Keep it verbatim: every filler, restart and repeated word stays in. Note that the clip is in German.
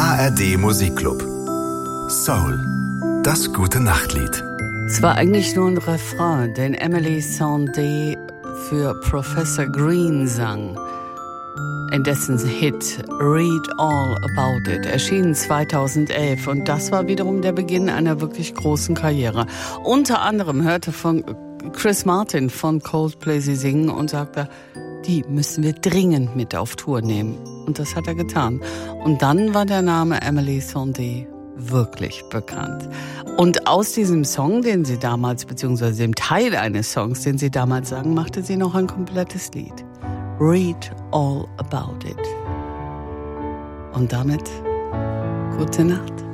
A R D Musikclub. Soul. Das gute Nachtlied. Es war eigentlich nur ein Refrain, den Emily Sandé für Professor Green sang. In dessen Hit Read All About It erschien zweitausendelf und das war wiederum der Beginn einer wirklich großen Karriere. Unter anderem hörte von Chris Martin von Coldplay sie singen und sagte, die müssen wir dringend mit auf Tour nehmen. Und das hat er getan. Und dann war der Name Emily Sandé wirklich bekannt. Und aus diesem Song, den sie damals, beziehungsweise dem Teil eines Songs, den sie damals sang, machte sie noch ein komplettes Lied. Read All About It. Und damit gute Nacht.